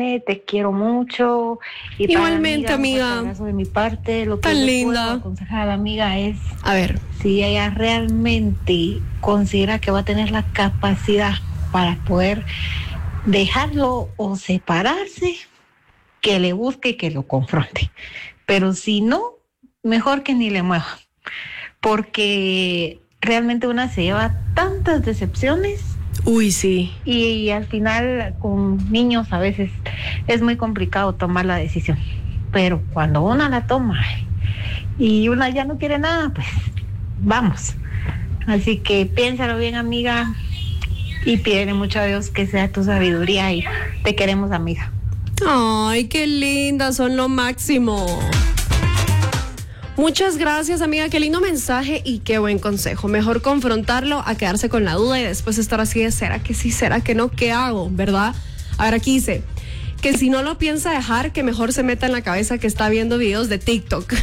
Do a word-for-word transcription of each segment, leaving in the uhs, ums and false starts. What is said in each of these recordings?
Te quiero mucho. Y igualmente, amiga. Un abrazo de mi parte. Lo que tan yo linda. puedo aconsejar a la amiga es, a ver, si ella realmente considera que va a tener la capacidad para poder dejarlo o separarse, que le busque y que lo confronte. Pero si no, mejor que ni le mueva, porque realmente una se lleva tantas decepciones. Uy, sí. Y, y al final con niños a veces es muy complicado tomar la decisión. Pero cuando una la toma y una ya no quiere nada, pues vamos. Así que piénsalo bien, amiga, y pídele mucho a Dios que sea tu sabiduría, y te queremos, amiga. Ay, qué linda, son lo máximo. Muchas gracias, amiga, qué lindo mensaje y qué buen consejo. Mejor confrontarlo a quedarse con la duda y después estar así de, ¿será que sí, será que no? ¿Qué hago? ¿Verdad? A ver, aquí dice que si no lo piensa dejar, que mejor se meta en la cabeza que está viendo videos de TikTok.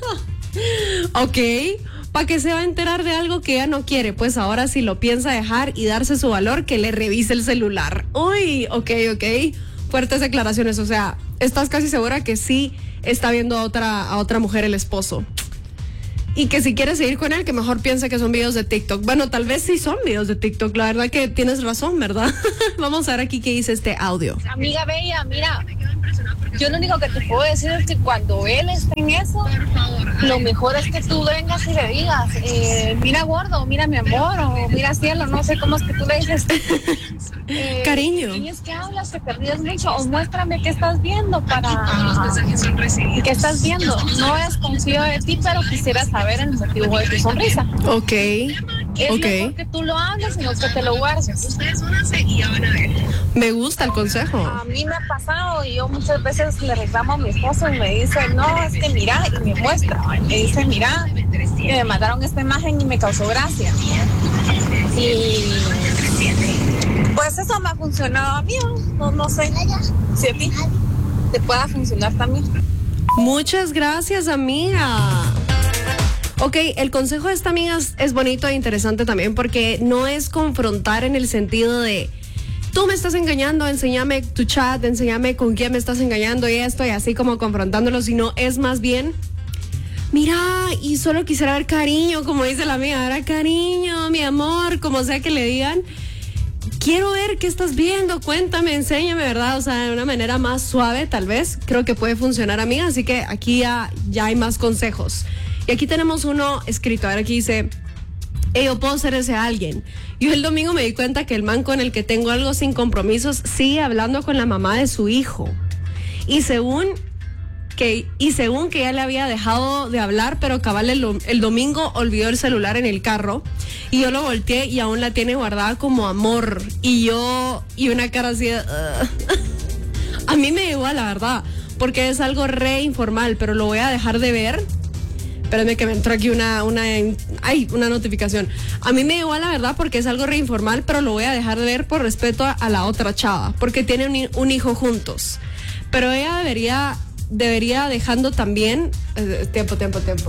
Ok, ¿para qué se va a enterar de algo que ella no quiere? Pues ahora si lo piensa dejar y darse su valor, que le revise el celular. Uy, ok, ok, fuertes declaraciones. O sea, ¿estás casi segura que sí está viendo a otra, a otra mujer el esposo? Y que si quiere seguir con él, que mejor piense que son videos de TikTok. Bueno, tal vez sí son videos de TikTok. La verdad que tienes razón, ¿verdad? Vamos a ver aquí qué dice este audio. Amiga bella, mira, yo lo único que te puedo decir es que cuando él esté en eso, lo mejor es que tú vengas y le digas, eh, mira gordo, mira mi amor, o mira cielo, no sé cómo es que tú le dices. Eh, Cariño. Y es que hablas, que te ríes mucho, o muéstrame qué estás viendo para... ¿Qué estás viendo? No desconfío de ti, pero quisiera saber el motivo de tu sonrisa. Ok, Es ok. mejor que tú lo hables, sino que te lo guardes. Ustedes únanse y ya van a ver. Me gusta el consejo. A mí me ha pasado y yo muchas veces le reclamo a mi esposo y me dice, no, es que mira, y me muestra. Me dice, mira, que me mandaron esta imagen y me causó gracia. Y pues eso me ha funcionado a mí, no, no sé si a ti te pueda funcionar también. Muchas gracias, amiga. Ok, el consejo de esta amiga es, es bonito e interesante también, porque no es confrontar en el sentido de tú me estás engañando, enséñame tu chat, enséñame con quién me estás engañando y esto, y así como confrontándolo, sino es más bien, mira, y solo quisiera ver cariño, como dice la amiga, ahora cariño, mi amor, como sea que le digan. Quiero ver qué estás viendo, cuéntame, enséñame, ¿verdad? O sea, de una manera más suave, tal vez. Creo que puede funcionar, amiga. Así que aquí ya, ya hay más consejos. Y aquí tenemos uno escrito. A ver, aquí dice, hey, yo puedo ser ese alguien. Yo el domingo me di cuenta que el man con el que tengo algo sin compromisos sigue hablando con la mamá de su hijo. Y según que, y según que ya le había dejado de hablar, pero cabal el, el domingo olvidó el celular en el carro. Y yo lo volteé y aún la tiene guardada como amor. Y yo, y una cara así de, uh. A mí me da igual, la verdad, porque es algo re informal, pero lo voy a dejar de ver. Espérame que me entró aquí una, una, ay, una notificación. A mí me da igual, la verdad, porque es algo re informal, pero lo voy a dejar de ver por respeto a, a la otra chava, porque tienen un, un hijo juntos. Pero ella debería, debería dejando también, eh, tiempo, tiempo, tiempo.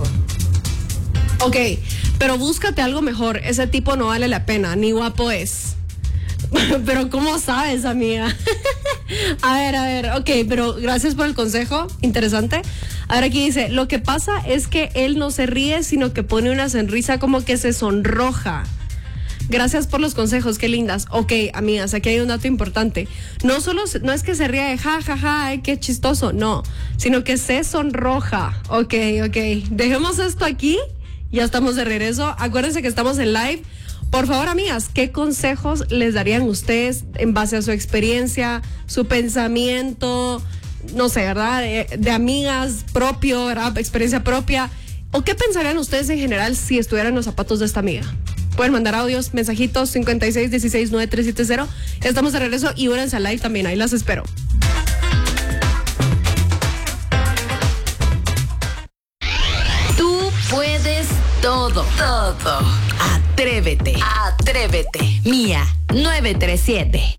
Ok, pero búscate algo mejor. Ese tipo no vale la pena, ni guapo es. Pero ¿cómo sabes, amiga? A ver, a ver, ok, pero gracias por el consejo, interesante. Ahora aquí dice, lo que pasa es que él no se ríe, sino que pone una sonrisa como que se sonroja. Gracias por los consejos, qué lindas. Ok, amigas, aquí hay un dato importante. No solo, no es que se ría de ja, ja, ja, ay, qué chistoso, no, sino que se sonroja. Ok, ok, dejemos esto aquí. Ya estamos de regreso. Acuérdense que estamos en live. Por favor, amigas, ¿qué consejos les darían ustedes en base a su experiencia, su pensamiento, no sé, ¿verdad? De, de amigas propio, ¿verdad? Experiencia propia. ¿O qué pensarían ustedes en general si estuvieran en los zapatos de esta amiga? Pueden mandar audios, mensajitos, cincuenta y seis, dieciséis, noventa y tres setenta. Ya estamos de regreso y únanse al live también. Ahí las espero. Tú puedes todo, todo. Atrévete, atrévete. Mía, nueve tres siete.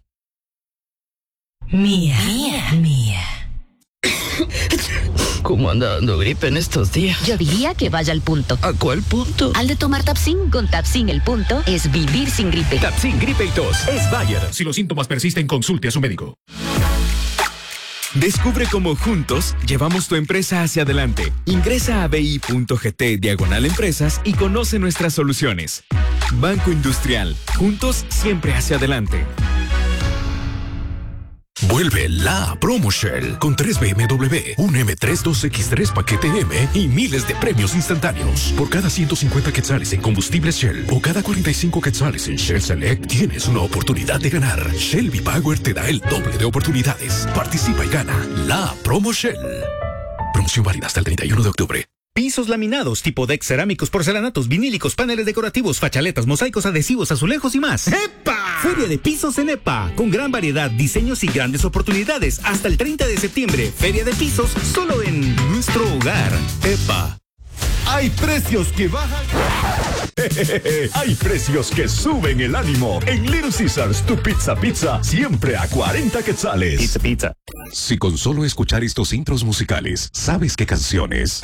Mía, mía, mía. ¿Cómo anda dando gripe en estos días? Yo diría que vaya al punto. ¿A cuál punto? Al de tomar Tapsin. Con Tapsin el punto es vivir sin gripe. Tapsin gripe y tos es Bayer. Si los síntomas persisten, consulte a su médico. Descubre cómo juntos llevamos tu empresa hacia adelante. Ingresa a bi.gt diagonal empresas y conoce nuestras soluciones. Banco Industrial. Juntos siempre hacia adelante. Vuelve la Promo Shell con tres B M W, un M tres dos X tres paquete M y miles de premios instantáneos. Por cada ciento cincuenta quetzales en combustibles Shell o cada cuarenta y cinco quetzales en Shell Select, tienes una oportunidad de ganar. Shell V-Power te da el doble de oportunidades. Participa y gana. La Promo Shell. Promoción válida hasta el treinta y uno de octubre. Pisos laminados, tipo deck, cerámicos, porcelanatos, vinílicos, paneles decorativos, fachaletas, mosaicos, adhesivos, azulejos y más. ¡Epa! Feria de Pisos en EPA, con gran variedad, diseños y grandes oportunidades. Hasta el treinta de septiembre, Feria de Pisos, solo en nuestro hogar. EPA. Hay precios que bajan. Hay precios que suben el ánimo. En Little Caesars, tu pizza pizza, siempre a cuarenta quetzales. Pizza pizza. Si con solo escuchar estos intros musicales, sabes qué canciones.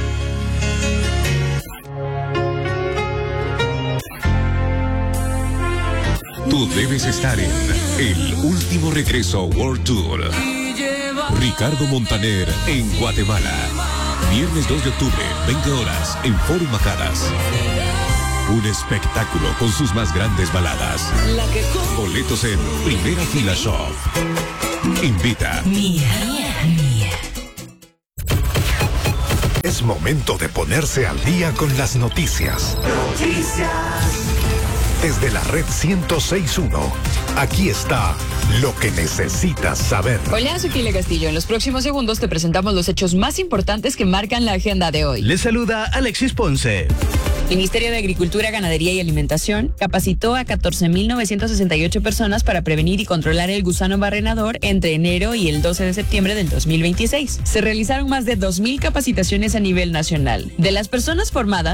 Tú debes estar en el último regreso World Tour. Ricardo Montaner en Guatemala. Viernes dos de octubre, veinte horas, en Foro Macadas. Un espectáculo con sus más grandes baladas. Boletos en Primera Fila Shop. Invita. Mía, mía. Es momento de ponerse al día con las noticias. Noticias. Desde la red ciento seis punto uno, aquí está lo que necesitas saber. Hola, soy Kile Castillo. En los próximos segundos te presentamos los hechos más importantes que marcan la agenda de hoy. Les saluda Alexis Ponce. El Ministerio de Agricultura, Ganadería y Alimentación capacitó a catorce mil novecientas sesenta y ocho personas para prevenir y controlar el gusano barrenador entre enero y el doce de septiembre del dos mil veintiséis. Se realizaron más de dos mil capacitaciones a nivel nacional. De las personas formadas,